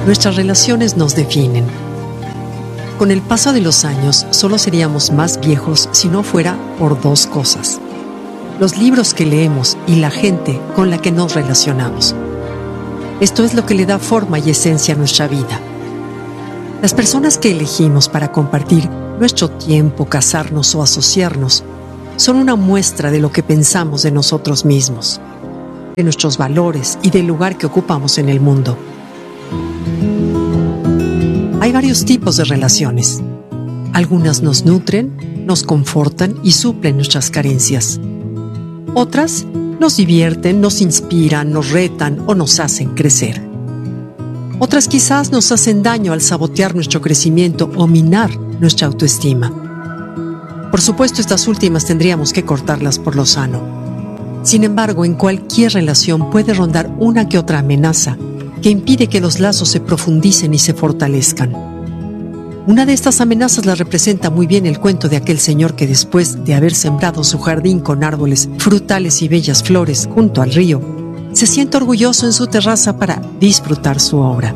Nuestras relaciones nos definen. Con el paso de los años, solo seríamos más viejos si no fuera por dos cosas: los libros que leemos y la gente con la que nos relacionamos. Esto es lo que le da forma y esencia a nuestra vida. Las personas que elegimos para compartir nuestro tiempo, casarnos o asociarnos son una muestra de lo que pensamos de nosotros mismos, de nuestros valores y del lugar que ocupamos en el mundo. Hay varios tipos de relaciones. Algunas nos nutren, nos confortan y suplen nuestras carencias. Otras nos divierten, nos inspiran, nos retan o nos hacen crecer. Otras quizás nos hacen daño al sabotear nuestro crecimiento o minar nuestra autoestima. Por supuesto, estas últimas tendríamos que cortarlas por lo sano. Sin embargo, en cualquier relación puede rondar una que otra amenaza que impide que los lazos se profundicen y se fortalezcan. Una de estas amenazas la representa muy bien el cuento de aquel señor que, después de haber sembrado su jardín con árboles frutales y bellas flores junto al río, se siente orgulloso en su terraza para disfrutar su obra.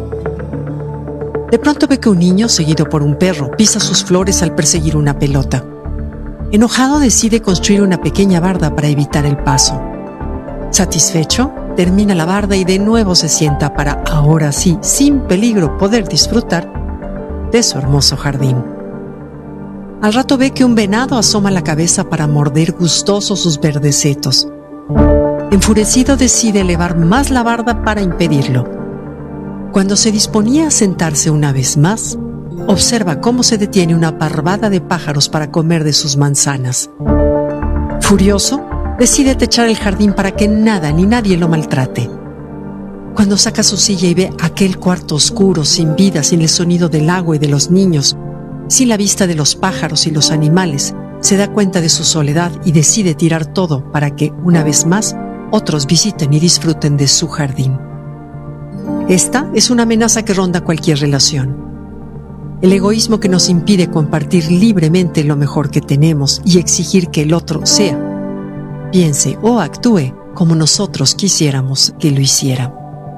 De pronto ve que un niño, seguido por un perro, pisa sus flores al perseguir una pelota. Enojado, decide construir una pequeña barda para evitar el paso. Satisfecho, termina la barda y de nuevo se sienta para, ahora sí, sin peligro, poder disfrutar de su hermoso jardín. Al rato ve que un venado asoma la cabeza para morder gustoso sus verdes setos. Enfurecido, decide elevar más la barda para impedirlo. Cuando se disponía a sentarse una vez más, observa cómo se detiene una parvada de pájaros para comer de sus manzanas. Furioso, decide techar el jardín para que nada ni nadie lo maltrate. Cuando saca su silla y ve aquel cuarto oscuro, sin vida, sin el sonido del agua y de los niños, sin la vista de los pájaros y los animales, se da cuenta de su soledad y decide tirar todo para que, una vez más, otros visiten y disfruten de su jardín. Esta es una amenaza que ronda cualquier relación. El egoísmo que nos impide compartir libremente lo mejor que tenemos y exigir que el otro sea, piense o actúe como nosotros quisiéramos que lo hiciera.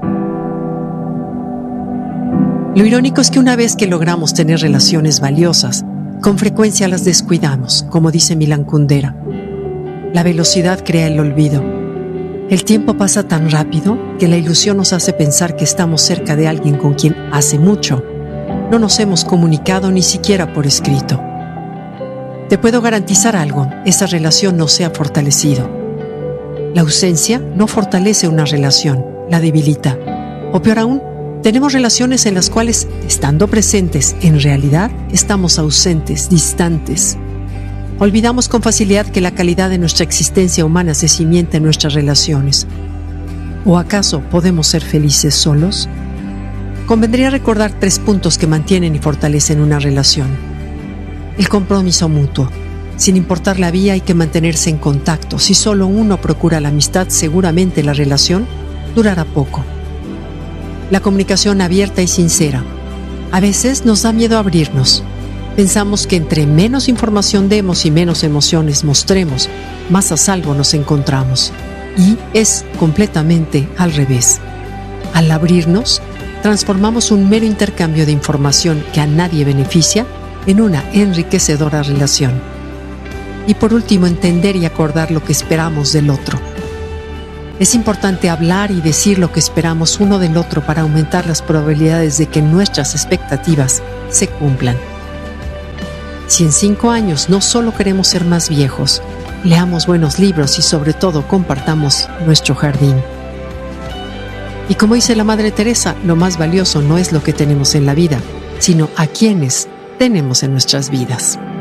Lo irónico es que una vez que logramos tener relaciones valiosas, con frecuencia las descuidamos, como dice Milan Kundera. La velocidad crea el olvido. El tiempo pasa tan rápido que la ilusión nos hace pensar que estamos cerca de alguien con quien hace mucho no nos hemos comunicado ni siquiera por escrito. Te puedo garantizar algo: esa relación no se ha fortalecido. La ausencia no fortalece una relación, la debilita. O peor aún, tenemos relaciones en las cuales, estando presentes, en realidad estamos ausentes, distantes. Olvidamos con facilidad que la calidad de nuestra existencia humana se cimienta en nuestras relaciones. ¿O acaso podemos ser felices solos? Convendría recordar 3 puntos que mantienen y fortalecen una relación. El compromiso mutuo. Sin importar la vía, hay que mantenerse en contacto. Si solo uno procura la amistad, seguramente la relación durará poco. La comunicación abierta y sincera. A veces nos da miedo abrirnos. Pensamos que entre menos información demos y menos emociones mostremos, más a salvo nos encontramos. Y es completamente al revés. Al abrirnos, transformamos un mero intercambio de información que a nadie beneficia en una enriquecedora relación. Y por último, entender y acordar lo que esperamos del otro. Es importante hablar y decir lo que esperamos uno del otro para aumentar las probabilidades de que nuestras expectativas se cumplan. Si en 5 años no solo queremos ser más viejos, leamos buenos libros y sobre todo compartamos nuestro jardín. Y como dice la Madre Teresa, lo más valioso no es lo que tenemos en la vida, sino a quienes tenemos en nuestras vidas.